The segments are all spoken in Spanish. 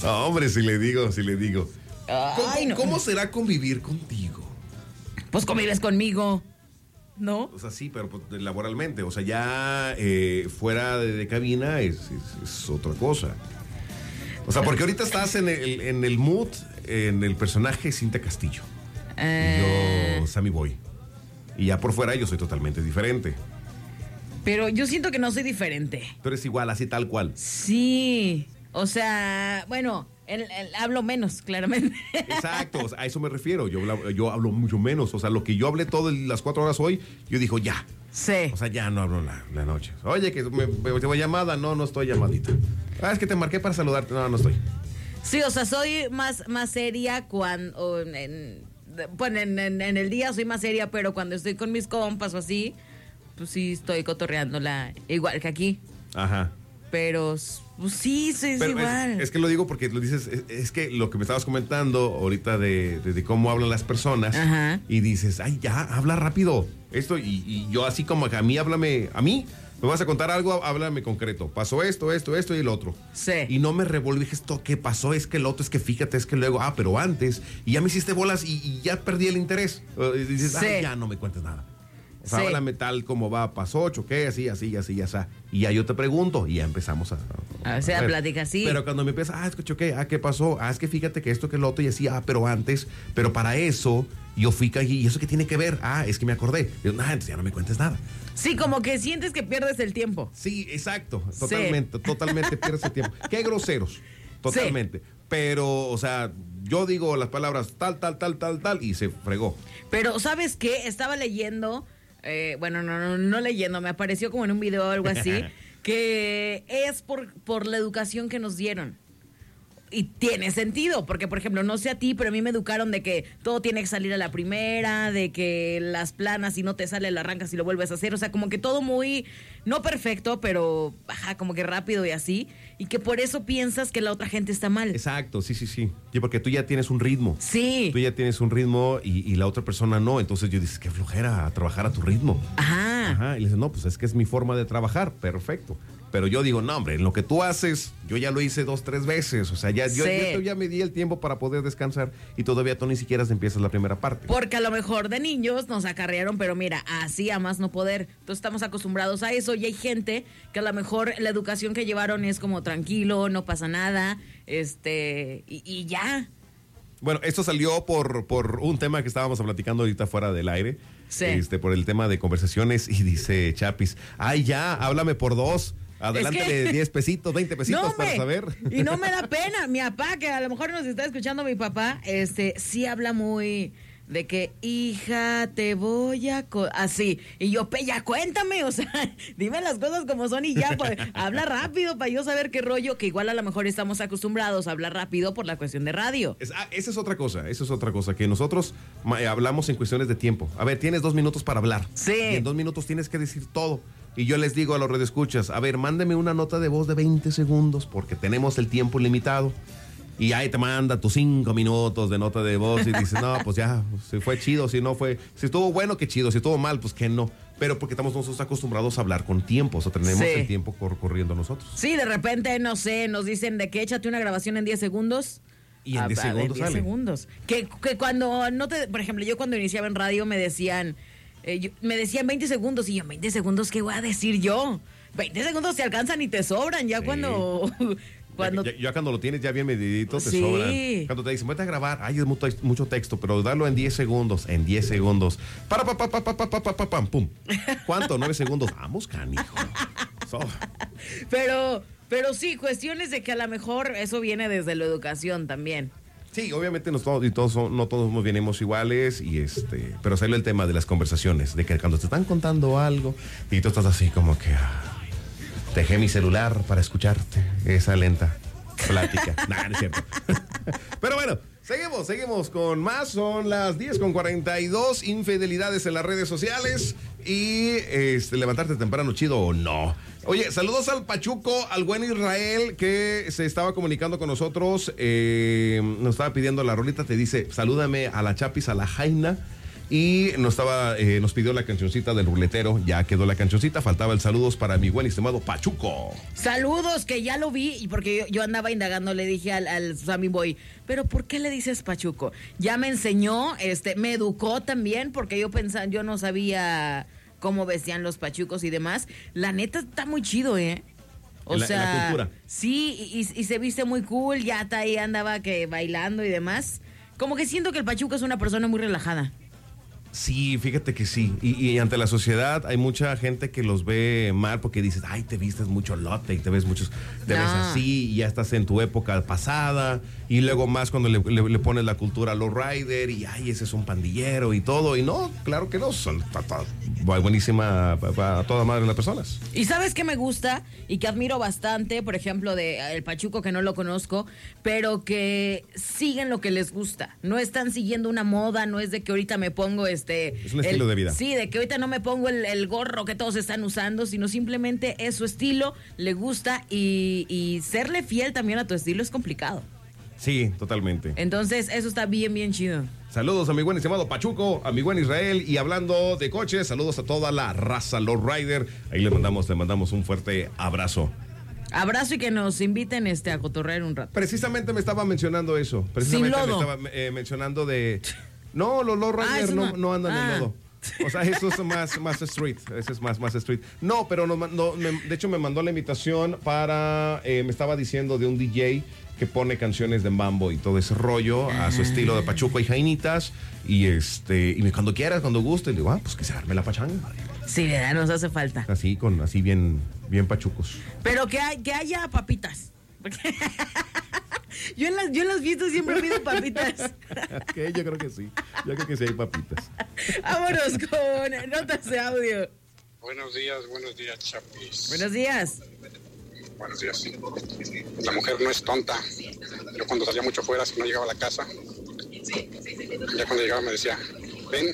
No, hombre, si le digo. Ay, no. ¿Cómo será convivir contigo? Pues convives conmigo, ¿no? O sea, sí, pero pues, laboralmente. O sea, ya fuera de cabina es otra cosa. O sea, porque ahorita estás en el mood, en el personaje Cintia Castillo. Y yo, Sammy Boy. Y ya por fuera yo soy totalmente diferente. Pero yo siento que no soy diferente. Tú eres igual, así tal cual. Sí, o sea, bueno, hablo menos, claramente. Exacto, o sea, a eso me refiero. Yo hablo mucho menos. O sea, lo que yo hablé todas las 4 horas hoy, yo digo ya. Sí. O sea, ya no hablo la noche. Oye, que me voy llamada. No estoy llamadita. Es que te marqué para saludarte. No estoy. Sí, o sea, soy más seria cuando... Bueno, en el día soy más seria, pero cuando estoy con mis compas o así, pues sí estoy cotorreándola igual que aquí. Ajá. Pero pues sí, es igual. Es que lo digo porque lo dices, es que lo que me estabas comentando ahorita de cómo hablan las personas. Ajá. Y dices, ay, ya, habla rápido. Esto, y yo así como que a mí, háblame, a mí, me vas a contar algo, háblame concreto. Pasó esto y el otro. Sí. Y no me revuelves esto, ¿qué pasó? Es que el otro, es que fíjate, es que luego, pero antes, y ya me hiciste bolas y ya perdí el interés. Y dices, Sí. ya no me cuentes nada. O sea, Sí. háblame tal como va, pasó, choqué, así. Y ya yo te pregunto y ya empezamos a la plática así. Pero cuando me empieza, es que choqué, ¿qué pasó? Es que fíjate que esto, que lo otro, y así, pero antes, pero para eso, yo fui, ¿y eso qué tiene que ver? Es que me acordé. Yo, entonces ya no me cuentes nada. Sí, como que sientes que pierdes el tiempo. Sí, exacto, totalmente pierdes el tiempo. Qué groseros, totalmente. Sí. Pero, o sea, yo digo las palabras tal, y se fregó. Pero, ¿sabes qué? Estaba leyendo... bueno, no leyendo, me apareció como en un video o algo así, que es por la educación que nos dieron. Y tiene sentido, porque por ejemplo, no sé a ti, pero a mí me educaron de que todo tiene que salir a la primera, de que las planas, si no te sale, la arrancas y lo vuelves a hacer. O sea, como que todo muy, no perfecto, pero como que rápido y así. Y que por eso piensas que la otra gente está mal. Exacto, sí. Sí, porque tú ya tienes un ritmo. Sí. Tú ya tienes un ritmo y la otra persona no. Entonces yo dices, qué flojera, a trabajar a tu ritmo. Ajá. Y le dices, no, pues es que es mi forma de trabajar. Perfecto. Pero yo digo, no, hombre, en lo que tú haces, yo ya lo hice 2-3 veces. O sea, yo ya me di el tiempo para poder descansar y todavía tú ni siquiera empiezas la primera parte. Porque a lo mejor de niños nos acarrearon, pero mira, así a más no poder. Entonces estamos acostumbrados a eso y hay gente que a lo mejor la educación que llevaron es como tranquilo, no pasa nada, y ya. Bueno, esto salió por un tema que estábamos platicando ahorita fuera del aire. Sí. Por el tema de conversaciones y dice Chapis, ya, háblame por 2. Adelántale 10 pesitos, 20 pesitos para saber. Y no me da pena. Mi papá, que a lo mejor nos está escuchando mi papá, sí habla muy de que, hija, te voy a... así. Y yo, ya cuéntame, o sea, dime las cosas como son y ya, pues, habla rápido para yo saber qué rollo, que igual a lo mejor estamos acostumbrados a hablar rápido por la cuestión de radio. Esa es otra cosa, que nosotros hablamos en cuestiones de tiempo. A ver, tienes 2 minutos para hablar. Sí. Y en 2 minutos tienes que decir todo. Y yo les digo a los radioescuchas, a ver, mándeme una nota de voz de 20 segundos porque tenemos el tiempo limitado. Y ahí te manda tus 5 minutos de nota de voz y dices, no, pues ya, si fue chido, si no fue, si estuvo bueno, qué chido, si estuvo mal, pues que no. Pero porque estamos nosotros acostumbrados a hablar con tiempo, o sea, tenemos el tiempo corriendo nosotros. Sí, de repente, no sé, nos dicen de que échate una grabación en 10 segundos. Y en 10 segundos sale. 10 segundos. Que cuando no te, por ejemplo, yo cuando iniciaba en radio me decían 20 segundos y yo, 20 segundos, ¿qué voy a decir yo? 20 segundos te alcanzan y te sobran ya cuando... Ya cuando lo tienes ya bien medidito, te sobran. Cuando te dicen, vete a grabar, es mucho texto, pero darlo en 10 segundos, pum. ¿Cuánto? 9 segundos. Vamos, canijo. Pero sí, cuestiones de que a lo mejor eso viene desde la educación también. Sí, obviamente no todos venimos iguales, pero sale el tema de las conversaciones, de que cuando te están contando algo y tú estás así como que dejé mi celular para escucharte, esa lenta plática. No es cierto. Pero bueno, seguimos con más. Son las 10:42, infidelidades en las redes sociales y levantarte temprano, chido o no. Oye, saludos al Pachuco, al buen Israel, que se estaba comunicando con nosotros, nos estaba pidiendo la rolita, te dice, salúdame a la Chapis, a la Jaina, Y nos pidió la cancioncita del ruletero. Ya quedó la cancioncita. Faltaba el saludos para mi buen estimado Pachuco. Saludos, que ya lo vi. Y porque yo andaba indagando, le dije al Sammy Boy, ¿pero por qué le dices Pachuco? Ya me enseñó, me educó también, porque yo no sabía cómo vestían los pachucos y demás. La neta está muy chido, O sea, la cultura. Sí, y se viste muy cool. Ya hasta ahí andaba bailando y demás. Como que siento que el Pachuco es una persona muy relajada. Sí, fíjate que sí. Y ante la sociedad hay mucha gente que los ve mal porque dices, ay, te vistes mucho lote y te ves así y ya estás en tu época pasada. Y luego más cuando le pones la cultura a los rider y ay, ese es un pandillero y todo. Y no, claro que no, son buenísima para toda madre las personas. Y ¿sabes qué me gusta y que admiro bastante? Por ejemplo, de el Pachuco, que no lo conozco, pero que siguen lo que les gusta. No están siguiendo una moda, no es de que ahorita me pongo es un estilo de vida. Sí, de que ahorita no me pongo el gorro que todos están usando, sino simplemente es su estilo, le gusta y serle fiel también a tu estilo es complicado. Sí, totalmente. Entonces, eso está bien, bien chido. Saludos a mi buen estimado Pachuco, a mi buen Israel. Y hablando de coches, saludos a toda la raza, los rider. Ahí le mandamos un fuerte abrazo. Abrazo y que nos inviten a cotorrear un rato. Precisamente me estaba mencionando eso. Sin lodo. Me estaba mencionando de... No, los riders no andan en lodo. O sea, eso es más street. Ese es más street. No, pero de hecho me mandó la invitación para... me estaba diciendo de un DJ que pone canciones de mambo y todo ese rollo a su estilo de Pachuco y Jainitas. Y cuando quieras, cuando guste, le digo, pues que se arme la pachanga. Sí, ¿verdad? Nos hace falta. Así bien pachucos. Pero que haya papitas. Yo en las fiestas siempre pido papitas. Okay, yo creo que sí. Yo creo que sí hay papitas. Vámonos con notas de audio. Buenos días, Chapis. Buenos días. Buenos días. La mujer no es tonta. Yo cuando salía mucho fuera, si no llegaba a la casa, ya cuando llegaba me decía, ven,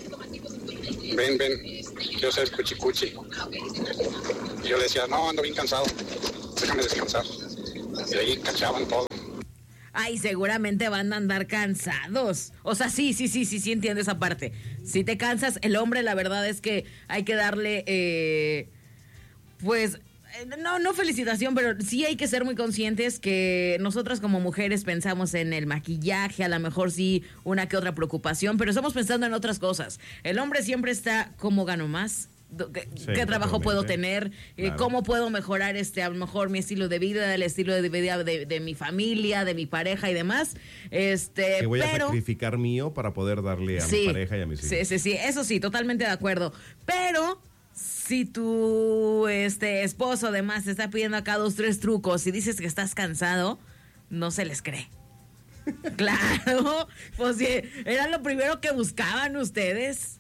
quiero ser cuchicuchi. Y yo le decía, no, ando bien cansado, déjame descansar. Y ahí cachaban todo. Ay, seguramente van a andar cansados. O sea, sí, entiendo esa parte. Si te cansas, el hombre, la verdad es que hay que darle, no felicitación, pero sí hay que ser muy conscientes que nosotras como mujeres pensamos en el maquillaje, a lo mejor sí una que otra preocupación, pero estamos pensando en otras cosas. El hombre siempre está, ¿cómo gano más? ¿Qué trabajo puedo tener? Claro. ¿Cómo puedo mejorar a lo mejor mi estilo de vida, el estilo de vida de mi familia, de mi pareja y demás? Que voy a sacrificar mío para poder darle a mi pareja y a mis hijos. Sí, eso sí, totalmente de acuerdo. Pero si tu esposo además te está pidiendo acá 2, 3 trucos y dices que estás cansado, no se les cree. Claro, pues sí, era lo primero que buscaban ustedes.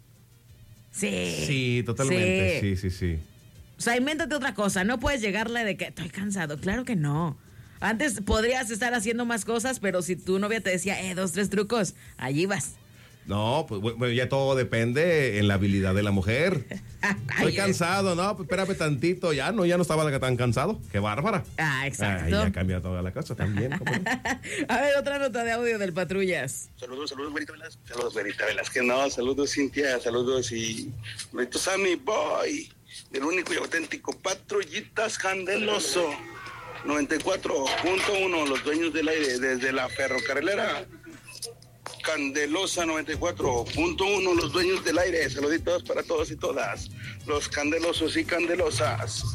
Sí, totalmente. Sí. O sea, invéntate otra cosa. No puedes llegarle de que estoy cansado. Claro que no. Antes podrías estar haciendo más cosas, pero si tu novia te decía, 2, 3 trucos, allí vas. No, pues bueno, ya todo depende en la habilidad de la mujer. Estoy cansado, no, pues espérame tantito. Ya no estaba tan cansado. Qué bárbara. Exacto. Ya cambia toda la cosa también. A ver, otra nota de audio del Patrullas. Saludos, Benita Velázquez. Saludos, Benita Velázquez. No, saludos, Cintia. Saludos y... Benito Sammy Boy. Del único y auténtico Patrullitas Candeloso. 94.1, los dueños del aire desde la ferrocarrilera Candelosa 94.1, los dueños del aire. Saluditos para todos y todas, los candelosos y candelosas.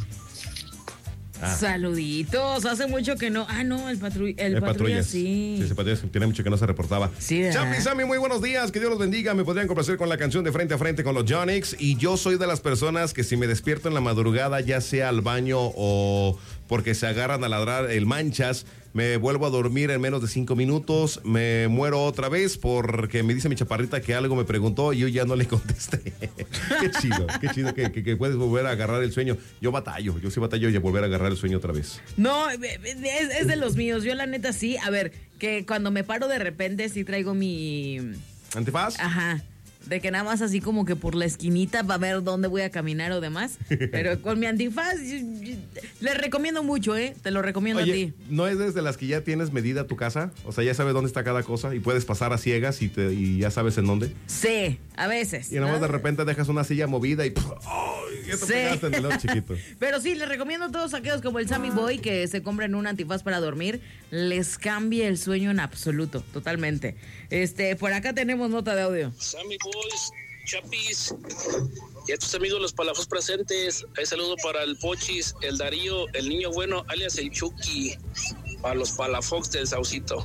Saluditos, hace mucho que no. No, el patrulla sí. Sí, ese patrulla tiene mucho que no se reportaba. Sí, Chapi, Sammy, muy buenos días, que Dios los bendiga. Me podrían complacer con la canción de Frente a Frente con los Jonix. Y yo soy de las personas que si me despierto en la madrugada, ya sea al baño o porque se agarran a ladrar el manchas, me vuelvo a dormir en menos de 5 minutos, me muero otra vez porque me dice mi chaparrita que algo me preguntó y yo ya no le contesté. Qué chido que puedes volver a agarrar el sueño. Yo sí batallo y a volver a agarrar el sueño otra vez. No, es de los míos. Yo la neta sí, a ver, que cuando me paro de repente sí traigo mi... ¿Antifaz? Ajá. de que nada más así como que por la esquinita va a ver dónde voy a caminar o demás. Pero con mi antifaz, les recomiendo mucho, te lo recomiendo. Oye, a ti. ¿no es desde las que ya tienes medida tu casa? O sea, ya sabes dónde está cada cosa y puedes pasar a ciegas y ya sabes en dónde. Sí, a veces. Y nada más de repente dejas una silla movida y ya te pegaste en el ojo chiquito. Pero sí, les recomiendo a todos aquellos como el Sammy Boy que se compren un antifaz para dormir. Les cambia el sueño en absoluto, totalmente. Por acá tenemos nota de audio. Sammy Boys, Chapis y a tus amigos los Palafox presentes. Hay saludo para el Pochis, el Darío, el niño bueno, alias el Chucky, para los Palafox del Saucito.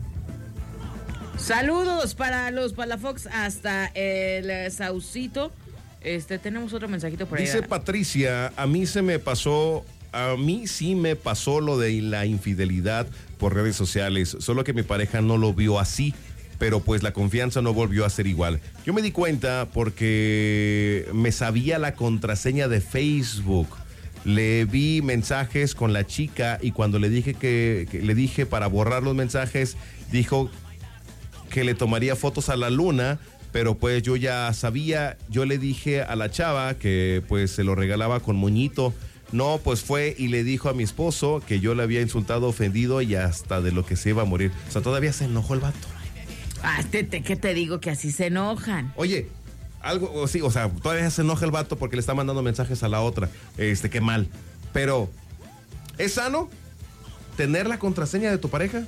Saludos para los Palafox hasta el Saucito. Tenemos otro mensajito por ahí. Dice Patricia, a mí sí me pasó lo de la infidelidad por redes sociales, solo que mi pareja no lo vio así, pero pues la confianza no volvió a ser igual. Yo me di cuenta porque me sabía la contraseña de Facebook. Le vi mensajes con la chica y cuando le dije que le dije para borrar los mensajes, dijo que le tomaría fotos a la luna, pero pues yo ya sabía, yo le dije a la chava que pues se lo regalaba con moñito. No, pues fue y le dijo a mi esposo que yo le había insultado, ofendido y hasta de lo que se iba a morir. O sea, todavía se enojó el vato. ¿Qué te digo? Que así se enojan. Oye, algo, sí, o sea, todavía se enoja el vato porque le está mandando mensajes a la otra. Qué mal. Pero, ¿es sano tener la contraseña de tu pareja?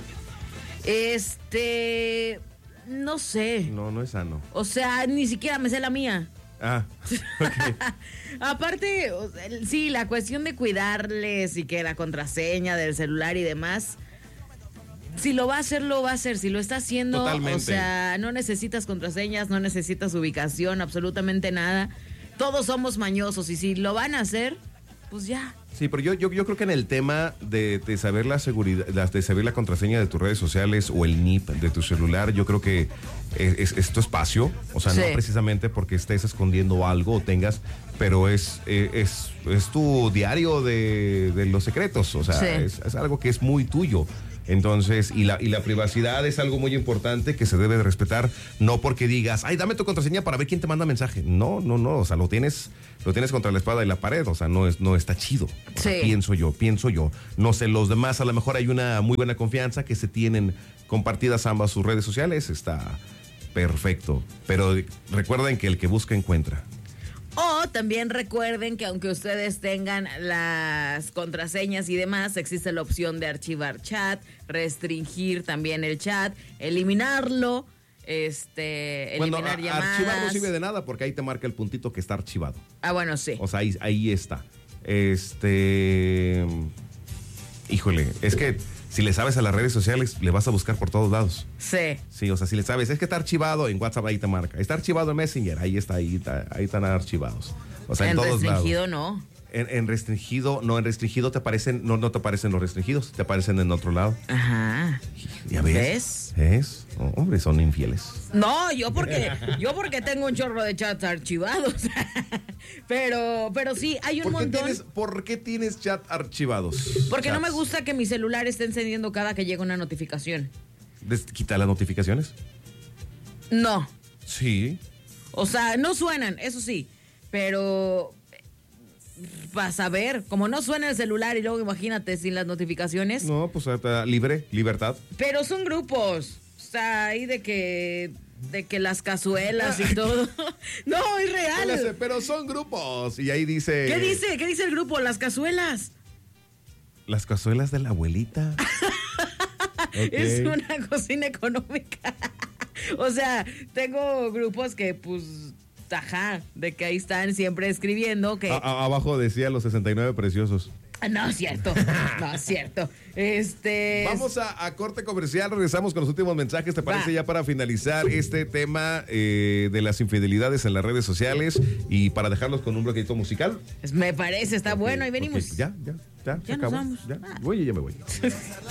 No sé. No es sano. O sea, ni siquiera me sé la mía. Ah, ok. Aparte, sí, la cuestión de cuidarles y que la contraseña del celular y demás, si lo va a hacer, lo va a hacer. Si lo está haciendo, totalmente. O sea, no necesitas contraseñas, no necesitas ubicación, absolutamente nada. Todos somos mañosos y si lo van a hacer, pues ya. Sí, pero yo creo que en el tema de saber la seguridad, de saber la contraseña de tus redes sociales o el NIP de tu celular, yo creo que es tu espacio, o sea, sí. No precisamente porque estés escondiendo algo o tengas, pero es tu diario de los secretos, o sea, sí. es algo que es muy tuyo. Entonces, y la privacidad es algo muy importante que se debe de respetar, no porque digas, ay, dame tu contraseña para ver quién te manda mensaje. No, o sea, lo tienes contra la espada y la pared, o sea, no está chido. O sea, pienso yo. No sé, los demás a lo mejor hay una muy buena confianza que se tienen compartidas ambas sus redes sociales, está perfecto. Pero recuerden que el que busca encuentra. O también recuerden que aunque ustedes tengan las contraseñas y demás, existe la opción de archivar chat, restringir también el chat, eliminarlo, eliminar llamadas. Archivar no sirve de nada porque ahí te marca el puntito que está archivado. Ah, bueno, sí. O sea, ahí está. Híjole, es que si le sabes a las redes sociales, le vas a buscar por todos lados. Sí. Sí, o sea, si le sabes, es que está archivado en WhatsApp, ahí te marca. Está archivado en Messenger, ahí están archivados. O sea, en todos lados. En restringido no. En restringido te aparecen, no te aparecen los restringidos, te aparecen en otro lado. Ajá. ¿Ya ves? ¿Ves? Oh, hombre, son infieles. No, yo porque tengo un chorro de chats archivados. pero sí, hay un montón. ¿Por qué tienes chat archivados? Porque chats? no me gusta que mi celular esté encendiendo cada que llega una notificación. ¿Quita las notificaciones? No. Sí. O sea, no suenan, eso sí, pero vas a ver, como no suena el celular y luego imagínate sin las notificaciones. No, pues libertad. Pero son grupos, o sea, ahí de que las cazuelas y todo. No, es real. Pero son grupos y ahí dice... ¿Qué dice? ¿Qué dice el grupo? Las cazuelas. Las cazuelas de la abuelita. Okay. Es una cocina económica. O sea, tengo grupos que pues... Ajá, de que ahí están siempre escribiendo que... Abajo decía los 69 preciosos. No es cierto, no es cierto. Vamos a corte comercial, regresamos con los últimos mensajes, ¿te parece? Ya para finalizar este tema de las infidelidades en las redes sociales y para dejarlos con un bloqueito musical. Me parece, está bueno, ahí venimos. Ya se acabó. Nos vamos. Ya me voy.